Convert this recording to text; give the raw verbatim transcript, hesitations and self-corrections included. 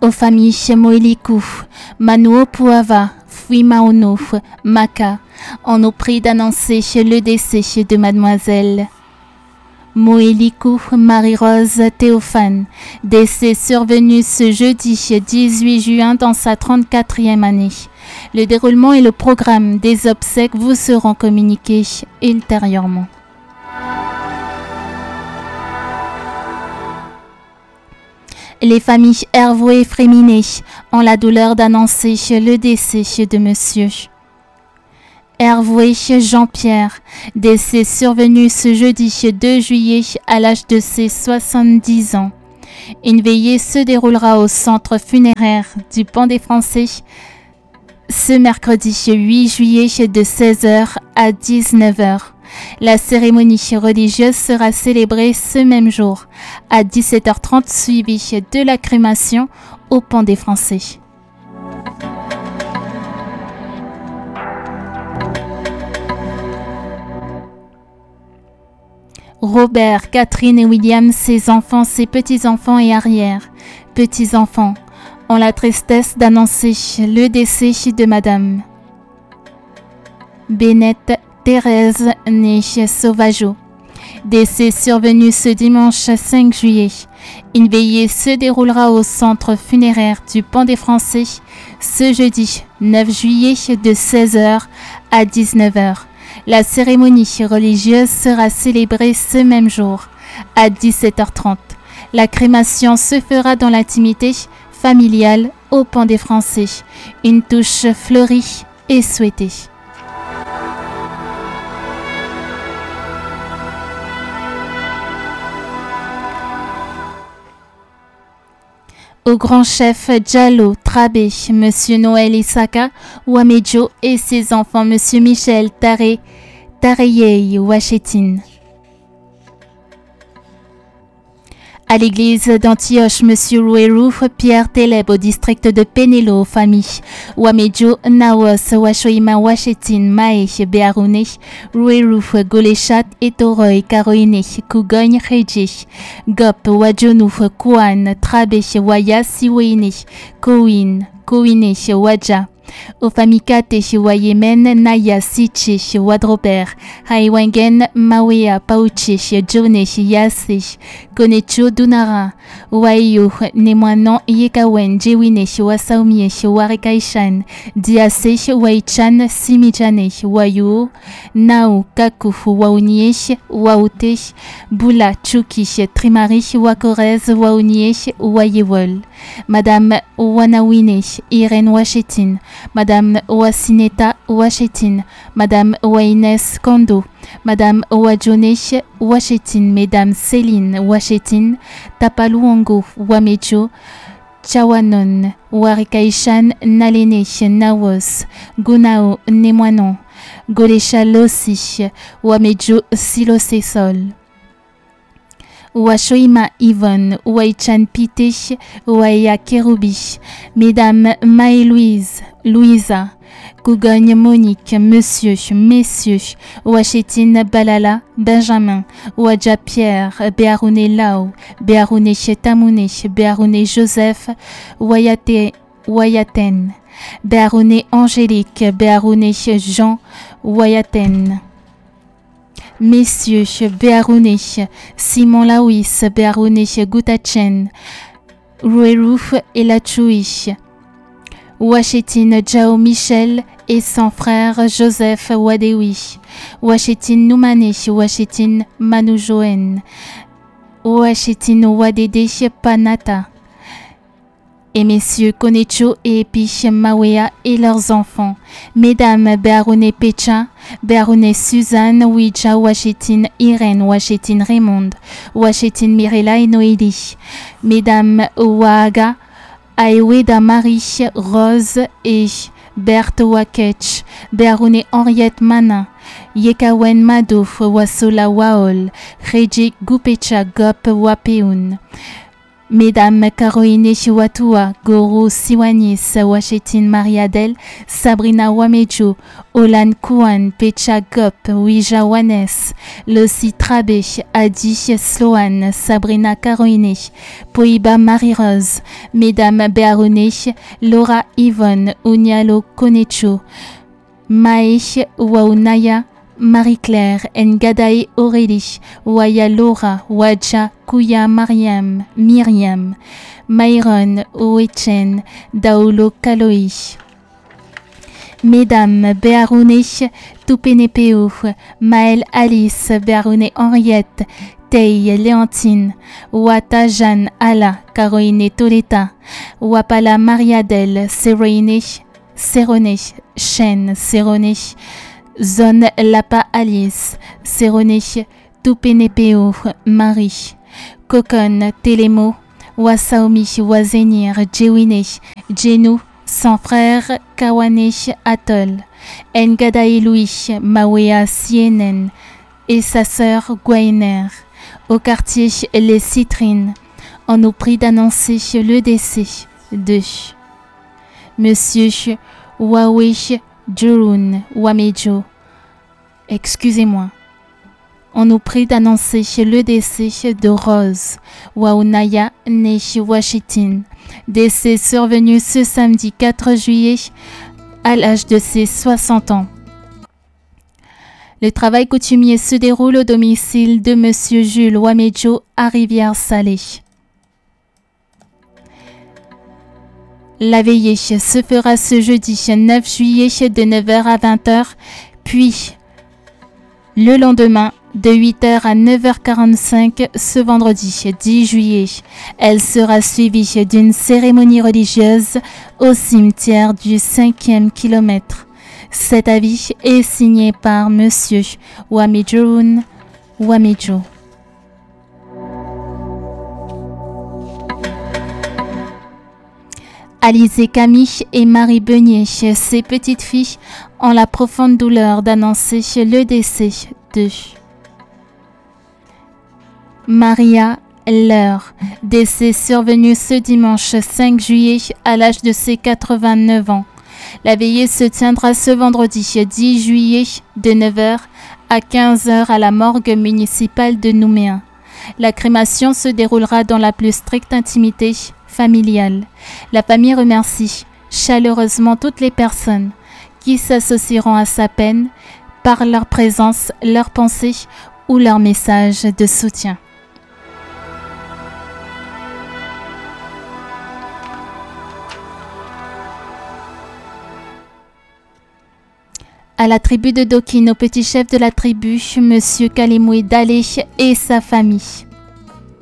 Aux familles Moeliku, Manuo Puava, Fuimaono, Maka, on nous prie d'annoncer le décès de mademoiselle Moeliku Marie-Rose Théophane, décès survenu ce jeudi dix-huit juin dans sa trente-quatrième année. Le déroulement et le programme des obsèques vous seront communiqués ultérieurement. Les familles Hervoué et Fréminet ont la douleur d'annoncer le décès de monsieur Hervoué Jean-Pierre, décès survenu ce jeudi deux juillet à l'âge de ses soixante-dix ans. Une veillée se déroulera au centre funéraire du Pont des Français ce mercredi huit juillet de seize heures à dix-neuf heures. La cérémonie religieuse sera célébrée ce même jour à dix-sept heures trente, suivie de la crémation au Pont des Français. Robert, Catherine et William, ses enfants, ses petits-enfants et arrière-petits-enfants, ont la tristesse d'annoncer le décès de Madame Bennett Thérèse née Sauvageau. Décès survenu ce dimanche cinq juillet. Une veillée se déroulera au centre funéraire du Pont des Français ce jeudi neuf juillet de seize heures à dix-neuf heures. La cérémonie religieuse sera célébrée ce même jour à dix-sept heures trente. La crémation se fera dans l'intimité familiale au Pont des Français. Une touche fleurie est souhaitée. Au grand chef Diallo Trabé, Monsieur Noël Isaka Ouamedjo et ses enfants Monsieur Michel Taré Tareyei Ouachetine. À l'église d'Antioche, Monsieur Rouerou Pierre Teleb au district de Penelo, famille Ouamedjo Naos Washoima Ouachetine Mae Bearoune Rouerou Golechat et Toroy Karoine Kougogne Reji Gop Wadjonou Kouan Trabé Waya Siwene Kouin Kouine Wadja. Aux familles Kate Wayemen Naya Siche Wadrober Haiwangen Mawea Pauche Jone Yase Konecho Dunara Wayo Nemoanon Yekawen Jewine Wasaumie Warekaishan Diase Waichan Simijane Wayu Nau Kaku Waunie Waute Bula Chuki Trimari Wakorez Waunie Wayewol. Madame Wanawine Irene Ouachetine, Madame Ouasineta Ouachetine, Madame Ouaines Kondo, Madame Ouadjone Ouachetine, Mesdames Céline Ouachetine, Tapaluongo Ouamedjo, Chawanon, Warekaishan Nalene Nawos, Gunao Nemoanon, Golecha Lossi, Ouamedjo Silosesol. Ouachoima Yvonne, Ouaichan Pite, Ouaya Kerubi, Mesdames Maë-Louise, Louisa, Cougogne Monique, Monsieur, Messieurs, Ouachetine Balala, Benjamin, Ouadja Pierre, Béaroune Lao, Béaroune Tamoune, Béaroune Joseph, Ouayate, Ouayaten, Béaroune Angélique, Béaroune Jean, Ouayaten. Messieurs, Béaroune, Simon Lawis, Béaroune Goutachen, Rouerou et Lachoui, Ouachetine Jao Michel et son frère Joseph Wadewi, Ouachetine Noumane, Ouachetine Manoujoen, Ouachetine Wadede Panata, et messieurs Konecho et Epi Mawea et leurs enfants, mesdames Béaroune Pecha, Béaroune Suzanne, Ouija, Ouachetine Irène, Ouachetine Raymond, Ouachetine Mirella et Noélie, mesdames Ouaga, Aeweda Marie, Rose et Berthe Wakech, Béaroune Henriette Manin, Yekawen Madouf, Wasola Waol, Reji Gupecha Gop Wapeun, Mesdames Caroline Watua, Goro Siwanis, Wachetin Mariadel, Sabrina Wamejo, Olan Kouan, Pecha Gop, Ouija Wanes, Lucy Trabe, Adi Sloan, Sabrina Caroline, Poiba Marie-Rose, Mesdames Béarone, Laura Yvonne, Unyalo Konecho, Maïch Waunaya, Marie-Claire, Ngadae Aurélie, Waya Laura, Wadja, Kouya Mariam, Myriam, Myron, Oechen, Daolo Kaloi. Mesdames Béarone, Toupenepeo, Maëlle Alice, Béarone Henriette, Tei Léontine, Wata Jeanne Ala, Caroline Toleta, Wapala Mariadel, Serone, Serone, Chen, Serone, Zone Lapa Alice, Serone, Toupenepeo, Marie, Kokon, Telemo, Wasaomi, Wazenir, Djewine, Djenou, son frère Kawane Atol, Ngadae Louis, Mawea Sienen et sa sœur Gwainer. Au quartier Les Citrines, on nous prie d'annoncer le décès de Monsieur Wawe Jurun Wamejo. Excusez-moi. On nous prie d'annoncer le décès de Rose Waunaya Neshi Washitin. Décès survenu ce samedi quatre juillet à l'âge de ses soixante ans. Le travail coutumier se déroule au domicile de Monsieur Jules Wamejo à Rivière-Salée. La veillée se fera ce jeudi neuf juillet de neuf heures à vingt heures, puis le lendemain de huit heures à neuf heures quarante-cinq ce vendredi dix juillet. Elle sera suivie d'une cérémonie religieuse au cimetière du cinquième kilomètre. Cet avis est signé par Monsieur Wamejorun Wamejo. Alizé Camille et Marie Beunier, ses petites filles, ont la profonde douleur d'annoncer le décès de Maria Leur, décès survenu ce dimanche cinq juillet à l'âge de ses quatre-vingt-neuf ans. La veillée se tiendra ce vendredi dix juillet de neuf heures à quinze heures à la morgue municipale de Nouméa. La crémation se déroulera dans la plus stricte intimité familiale. La famille remercie chaleureusement toutes les personnes qui s'associeront à sa peine par leur présence, leur pensée ou leur message de soutien. À la tribu de Dokin, au petit chef de la tribu, Monsieur Kalimoué Dalé et sa famille.